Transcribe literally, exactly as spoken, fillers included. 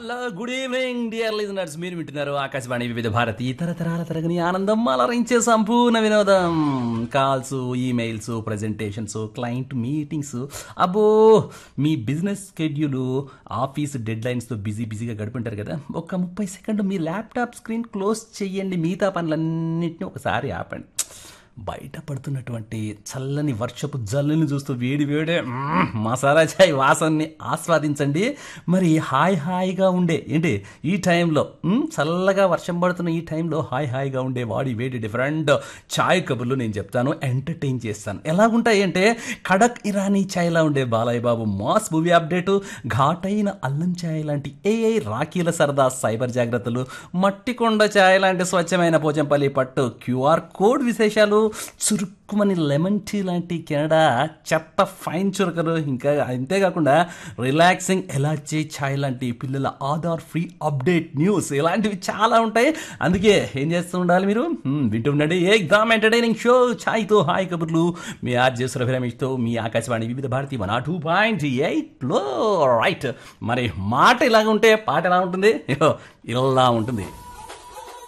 Hello good evening dear listeners, మీరు వింటున్నారు ఆకాశవాణి వివిధ భారతి తరతరాల తరగని ఆనందం అలరించే సంపూర్ణ వినోదం. Calls, emails, presentations, client meetings, అబ్బో మీ business schedule, office dead లైన్స్తో busy బిజీగా గడుపుంటారు కదా. ఒక ముప్పై సెకండ్లు మీ ల్యాప్టాప్ స్క్రీన్ క్లోజ్ చేయండి, మిగతా పనులన్నింటినీ ఒకసారి ఆపండి. బయట పడుతున్నటువంటి చల్లని వర్షపు జల్లుని చూస్తూ వేడి వేడే మ్మ్, మసాలా చాయ్ వాసనని ఆస్వాదించండి. మరి హాయ్ హాయిగా ఉండే ఏంటి ఈ టైంలో మ్మ్, చల్లగా వర్షం పడుతున్న ఈ టైంలో హాయ్ హాయిగా ఉండే వాడి వేడి డిఫరెంట్ చాయ్ కబుర్లు నేను చెప్తాను, ఎంటర్టైన్ చేస్తాను. ఎలాగుంటాయి అంటే కడక్ ఇరానీ చాయ్లా ఉండే Balayya Babu mass movie update, ఘాటైన అల్లం చాయ్ లాంటి ఏఐ రాఖీల సరదా సైబర్ జాగ్రత్తలు, మట్టికొండ చాయ్ లాంటి స్వచ్ఛమైన పోచంపల్లి పట్టు క్యూఆర్ కోడ్ విశేషాలు, చురుక్కుమని లెమన్ టీ లాంటి కెనడా చెత్త ఫైన్ చురకలు, ఇంకా అంతేకాకుండా రిలాక్సింగ్ ఎలాచీ ఛాయ్ లాంటి పిల్లల ఆధార్ ఫ్రీ అప్డేట్ న్యూస్, ఇలాంటివి చాలా ఉంటాయి. అందుకే ఏం చేస్తూ ఉండాలి మీరు, హ్మ్, వింటూ ఉండండి ఎగ్జామ్ ఎంటర్టైనింగ్ షో ఛాయ్తో హాయ్ కబుర్లు. మీ ఆర్జే సురభిరమేష్తో మీ ఆకాశవాణి వివిధ భారతి వన్ టూ పాయింట్ ఎయిట్లో రైట్. మరి మాట ఇలాగ ఉంటే పాట ఎలా ఉంటుంది, ఇలా ఉంటుంది.